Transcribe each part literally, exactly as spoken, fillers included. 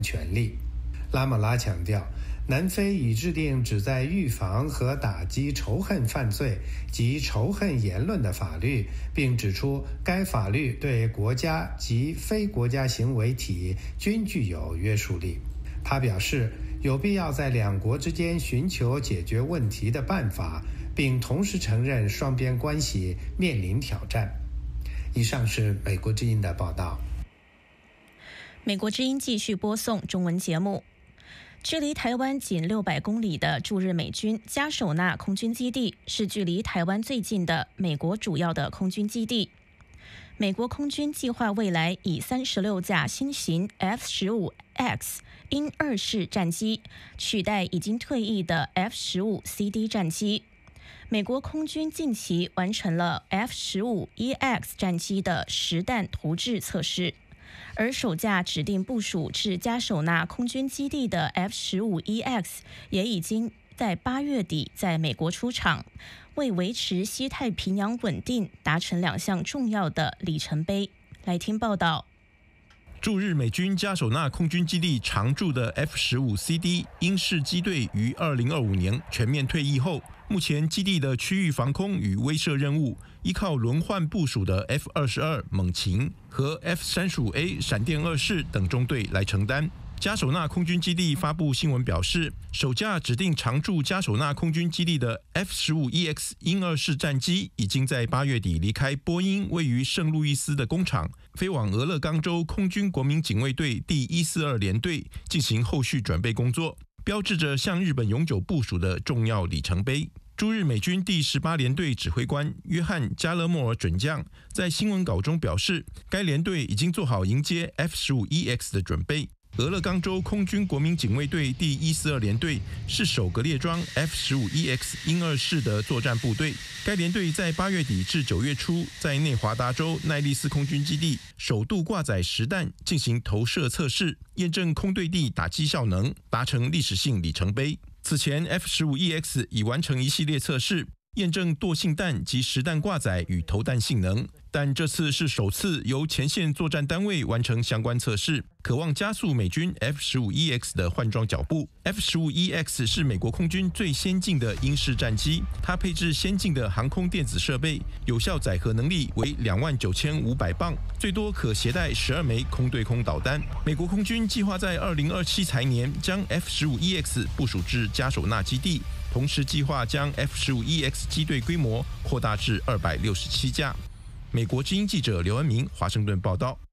权利。拉莫拉强调，南非已制定旨在预防和打击仇恨犯罪及仇恨言论的法律，并指出该法律对国家及非国家行为体均具有约束力。他表示，有必要在两国之间寻求解决问题的办法，并同时承认双边关系面临挑战。以上是美国之音的报道。 美国之音继续播送中文节目。距离台湾仅六百公里的驻日美军加首纳空军基地是距离台湾最近的美国主要的空军基地。美国空军计划未来以三十六架新型 F 十五 X 鹰二式战机取代已经退役的 F 十五 C D 战机。美国空军近期完成了 F 十五 E X 战机的实弹投掷测试。而首架指定部署至加首纳空军基地的 F 十五 E X 也已经在八月底在美国出场，为维持西太平洋稳定达成两项重要的里程碑。来听报道。 驻日美军加首纳空军基地常驻的 F 十五 C D 鹰式机队于二零二五年全面退役后，目前基地的区域防空与威慑任务依靠轮换部署的 F 二十二猛禽和 F 三十五 A 闪电二式等中队来承担。加首纳空军基地发布新闻表示，首架指定常驻加首纳空军基地的 F 十五 E X 鹰二式战机已经在八月底离开波音位于圣路易斯的工厂，飞往俄勒冈州空军国民警卫队第一四二联队进行后续准备工作，标志着向日本永久部署的重要里程碑。驻日美军第十八联队指挥官约翰·加勒莫尔准将在新闻稿中表示，该联队已经做好迎接 F 十五 E X 的准备。俄勒冈州空军国民警卫队第一四二联队是首个列装 F 十五 E X 鹰二式的作战部队。该联队在八月底至九月初，在内华达州奈利斯空军基地首度挂载实弹进行投射测试，验证空对地打击效能，达成历史性里程碑。此前 F 十五 E X 已完成一系列测试，验证惰性弹及实弹挂载与投弹性能，但这次是首次由前线作战单位完成相关测试，渴望加速美军 F 十五 E X 的换装脚步。F 十五 E X 是美国空军最先进的鹰式战机，它配置先进的航空电子设备，有效载荷能力为两万九千五百磅，最多可携带十二枚空对空导弹。美国空军计划在二零二七财年将 F 十五 E X 部署至加首纳基地，同时计划将 F 十五 E X 机队规模扩大至二百六十七架。美国之音记者刘恩明华盛顿报道。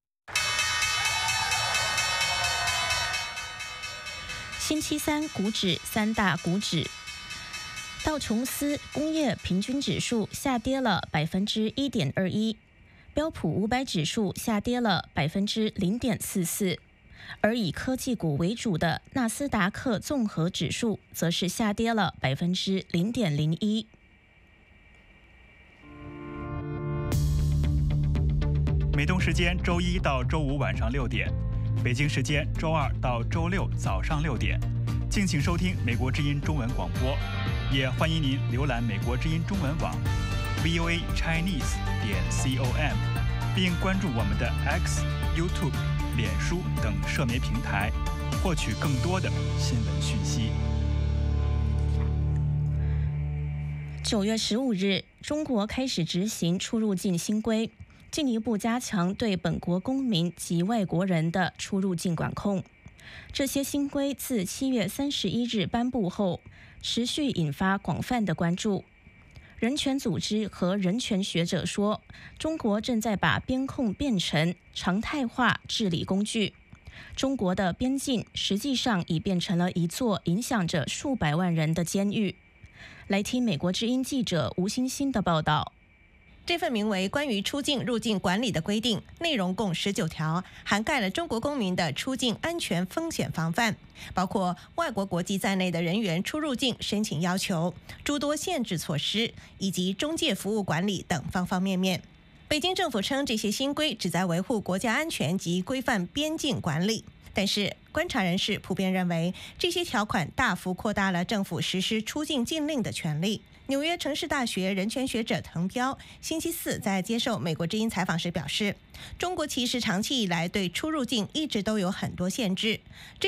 星期三股指三大股指，道琼斯工业平均指数下跌了百分之一点二一，标普五百指数下跌了百分之零点四四，而以科技股为主的纳斯达克综合指数则是下跌了百分之零点零一。 美东时间周一到周五晚上六点，北京时间周二到周六早上六点，敬请收听美国之音中文广播，也欢迎您浏览美国之音中文网 v o a chinese 点 com， 并关注我们的 X、YouTube、脸书等社媒平台，获取更多的新闻讯息。 九月十五日，中国开始执行出入境新规，进一步加强对本国公民及外国人的出入境管控。这些新规自七月三十一日颁布后，持续引发广泛的关注。人权组织和人权学者说，中国正在把边控变成常态化治理工具。中国的边境实际上已变成了一座影响着数百万人的监狱。来听美国之音记者吴欣欣的报道。 这份名为《关于出境入境管理的规定》，内容共十九条，涵盖了中国公民的出境安全风险防范，包括外国国籍在内的人员出入境申请要求、诸多限制措施以及中介服务管理等方方面面。北京政府称，这些新规旨在维护国家安全及规范边境管理。但是，观察人士普遍认为，这些条款大幅扩大了政府实施出境禁令的权利。 纽约城市大学人权学者滕彪星期四在接受美国之音采访时表示，中国其实长期以来对出入境一直都有很多限制。